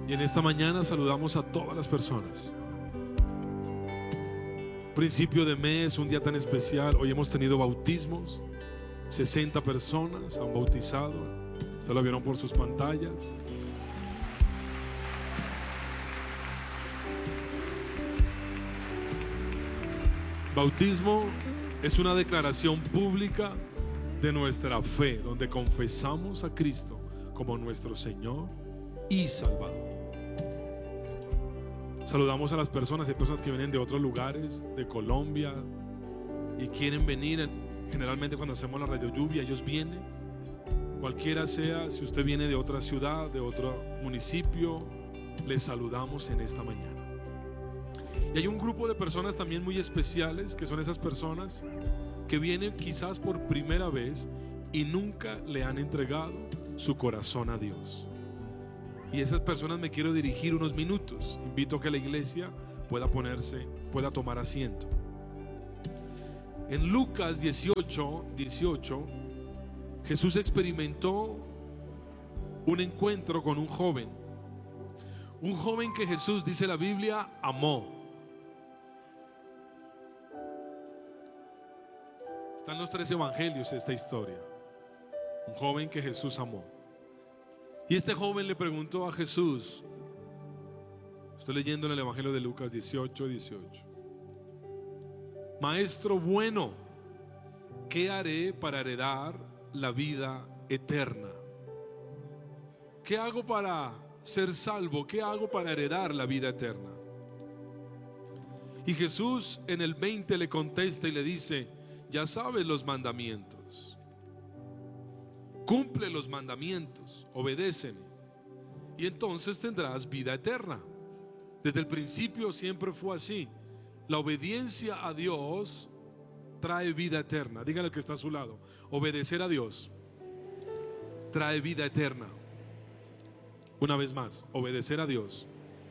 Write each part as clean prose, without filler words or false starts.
Y en esta mañana saludamos a todas las personas. Principio de mes, un día tan especial. Hoy hemos tenido bautismos. 60 personas han bautizado. Ustedes lo vieron por sus pantallas. Bautismo es una declaración pública de nuestra fe, donde confesamos a Cristo como nuestro Señor y Salvador. Saludamos a las personas. Hay personas que vienen de otros lugares, de Colombia, y quieren venir. Generalmente cuando hacemos la radio lluvia, ellos vienen. Cualquiera sea, si usted viene de otra ciudad, de otro municipio, les saludamos en esta mañana. Y hay un grupo de personas también muy especiales, que son esas personas que vienen quizás por primera vez y nunca le han entregado su corazón a Dios. Y esas personas me quiero dirigir unos minutos. Invito a que la iglesia pueda tomar asiento. En Lucas 18, Jesús experimentó un encuentro con un joven. Un joven que Jesús, dice la Biblia, amó. Está en los 3 evangelios esta historia. Un joven que Jesús amó. Y este joven le preguntó a Jesús, estoy leyendo en el evangelio de Lucas 18: Maestro bueno, ¿qué haré para heredar la vida eterna? ¿Qué hago para ser salvo? ¿Qué hago para heredar la vida eterna? Y Jesús en el 20 le contesta y le dice: ya sabes los mandamientos. Cumple los mandamientos, obedéceme, y entonces tendrás vida eterna. Desde el principio siempre fue así. La obediencia a Dios trae vida eterna. Dígale al que está a su lado: obedecer a Dios trae vida eterna. Una vez más, obedecer a Dios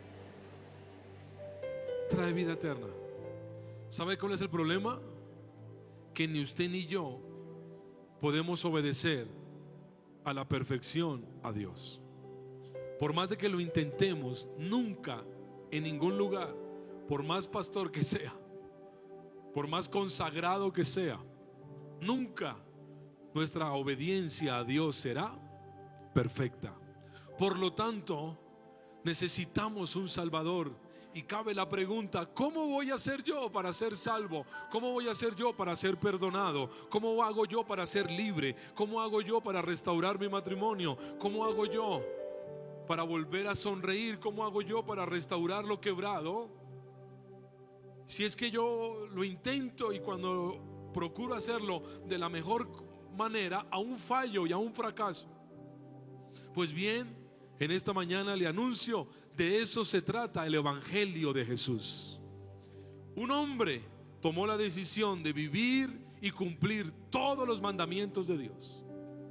trae vida eterna. ¿Sabe cuál es el problema? Que ni usted ni yo podemos obedecer a la perfección a Dios. Por más de que lo intentemos, nunca, en ningún lugar, por más pastor que sea, por más consagrado que sea, nunca nuestra obediencia a Dios será perfecta. Por lo tanto, necesitamos un Salvador. Y cabe la pregunta: ¿cómo voy a hacer yo para ser salvo? ¿Cómo voy a hacer yo para ser perdonado? ¿Cómo hago yo para ser libre? ¿Cómo hago yo para restaurar mi matrimonio? ¿Cómo hago yo para volver a sonreír? ¿Cómo hago yo para restaurar lo quebrado? Si es que yo lo intento y cuando procuro hacerlo de la mejor manera, aún fallo y aún fracaso. Pues bien, en esta mañana le anuncio, de eso se trata el evangelio de Jesús. Un hombre tomó la decisión de vivir y cumplir todos los mandamientos de Dios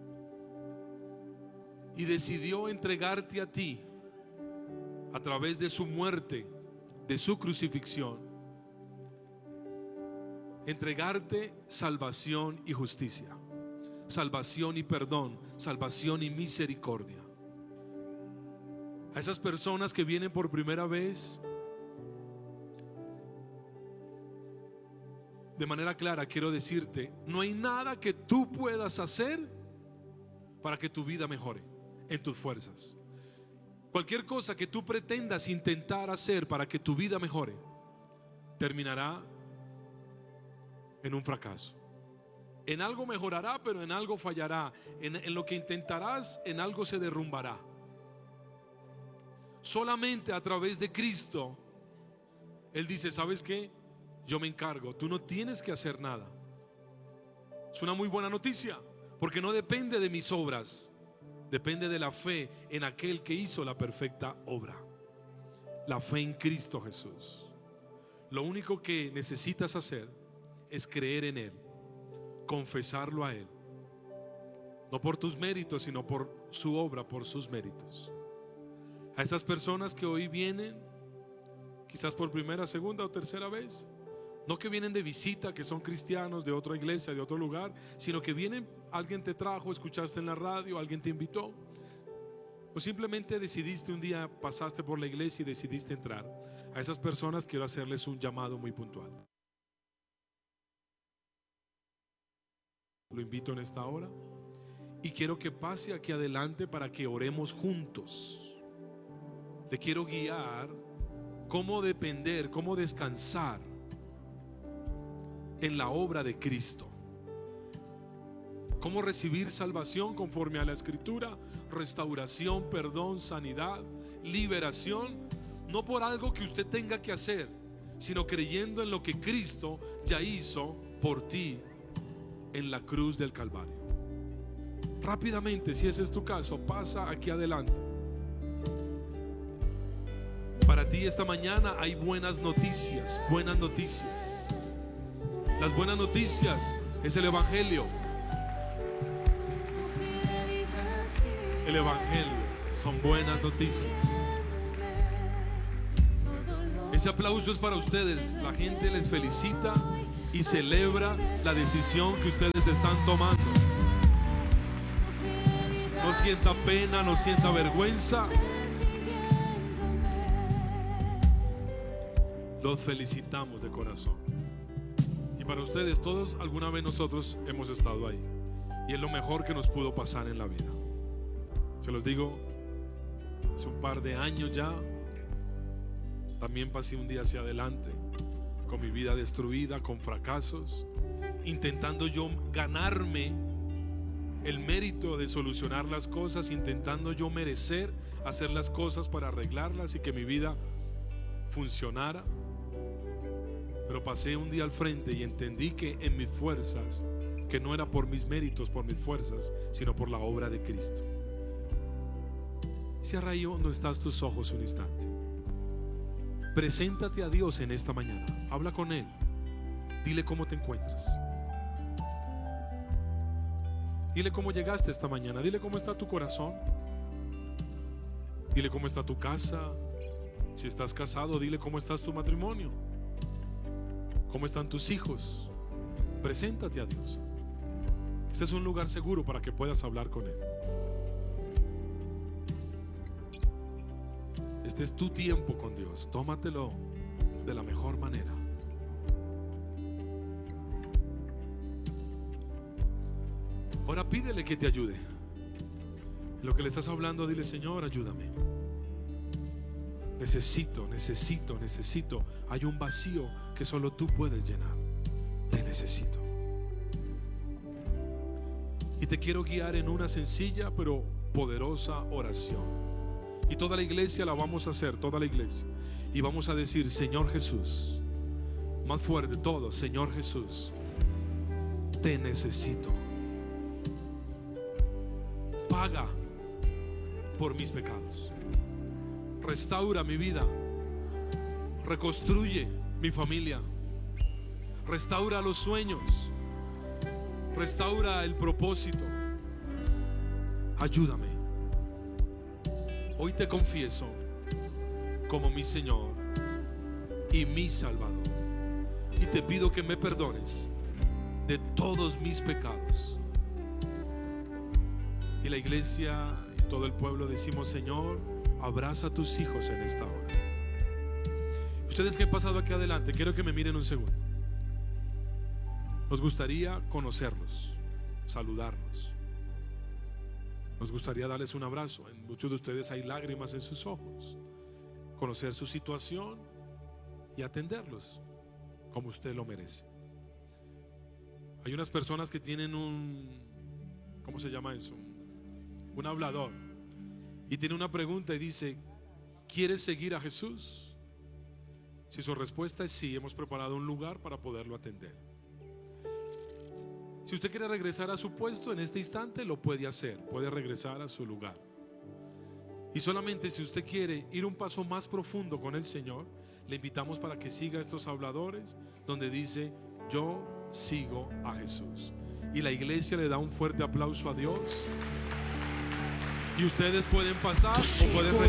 y decidió entregarte a ti a través de su muerte, de su crucifixión, entregarte salvación y justicia, salvación y perdón, salvación y misericordia. A esas personas que vienen por primera vez, de manera clara quiero decirte: no hay nada que tú puedas hacer para que tu vida mejore en tus fuerzas. Cualquier cosa que tú pretendas intentar hacer para que tu vida mejore terminará en un fracaso. En algo mejorará, pero en algo fallará. En lo que intentarás, en algo se derrumbará. Solamente a través de Cristo, Él dice: ¿sabes qué? Yo me encargo, tú no tienes que hacer nada. Es una muy buena noticia, porque no depende de mis obras, depende de la fe en aquel que hizo la perfecta obra. La fe en Cristo Jesús. Lo único que necesitas hacer es creer en Él, confesarlo a Él, no por tus méritos, sino por su obra, por sus méritos. A esas personas que hoy vienen, quizás por primera, segunda o tercera vez, no que vienen de visita, que son cristianos de otra iglesia, de otro lugar, sino que vienen, alguien te trajo, escuchaste en la radio, alguien te invitó. o simplemente decidiste un día, pasaste por la iglesia y decidiste entrar, a esas personas quiero hacerles un llamado muy puntual. Lo invito en esta hora y quiero que pase aquí adelante para que oremos juntos. Le quiero guiar cómo depender, cómo descansar en la obra de Cristo. Cómo recibir salvación conforme a la Escritura, restauración, perdón, sanidad, liberación, no por algo que usted tenga que hacer, sino creyendo en lo que Cristo ya hizo por ti en la cruz del Calvario. Rápidamente, si ese es tu caso, pasa aquí adelante. Para ti esta mañana hay buenas noticias, buenas noticias. Las buenas noticias es el Evangelio. El Evangelio son buenas noticias. Ese aplauso es para ustedes. La gente les felicita y celebra la decisión que ustedes están tomando. No sienta pena, no sienta vergüenza. Los felicitamos de corazón. Y para ustedes, todos, alguna vez nosotros hemos estado ahí. Y es lo mejor que nos pudo pasar en la vida. Se los digo, hace un par de años ya, también pasé un día hacia adelante, con mi vida destruida, con fracasos, intentando yo ganarme el mérito de solucionar las cosas, intentando yo merecer hacer las cosas para arreglarlas y que mi vida funcionara. Pero pasé un día al frente y entendí que en mis fuerzas, que no era por mis méritos, por mis fuerzas, sino por la obra de Cristo. Cierra ahí donde estás tus ojos un instante. Preséntate a Dios en esta mañana. Habla con Él. Dile cómo te encuentras. Dile cómo llegaste esta mañana. Dile cómo está tu corazón. Dile cómo está tu casa. Si estás casado, dile cómo está tu matrimonio. ¿Cómo están tus hijos? Preséntate a Dios. Este es un lugar seguro para que puedas hablar con Él. Este es tu tiempo con Dios. Tómatelo de la mejor manera. Ahora pídele que te ayude. En lo que le estás hablando, dile: Señor, ayúdame. Necesito. Hay un vacío que solo tú puedes llenar. Te necesito. Y te quiero guiar en una sencilla pero poderosa oración. Y toda la iglesia la vamos a hacer, toda la iglesia. Y vamos a decir: Señor Jesús. Más fuerte todo: Señor Jesús, te necesito. Paga por mis pecados. Restaura mi vida. Reconstruye mi familia. Restaura los sueños. Restaura el propósito. Ayúdame. Hoy te confieso como mi Señor y mi Salvador. Y te pido que me perdones de todos mis pecados. Y la iglesia y todo el pueblo decimos: Señor, abraza a tus hijos en esta hora. Ustedes que han pasado aquí adelante, quiero que me miren un segundo. Nos gustaría conocerlos, saludarlos. Nos gustaría darles un abrazo. En muchos de ustedes hay lágrimas en sus ojos. Conocer su situación y atenderlos como usted lo merece. Hay unas personas que tienen ¿cómo se llama eso? Un hablador. Y tiene una pregunta y dice: ¿quieres seguir a Jesús? Si su respuesta es sí, hemos preparado un lugar para poderlo atender. Si usted quiere regresar a su puesto en este instante, lo puede hacer. Puede regresar a su lugar. Y solamente si usted quiere ir un paso más profundo con el Señor, le invitamos para que siga estos habladores donde dice: yo sigo a Jesús. Y la iglesia le da un fuerte aplauso a Dios. Y ustedes pueden pasar o pueden regresar.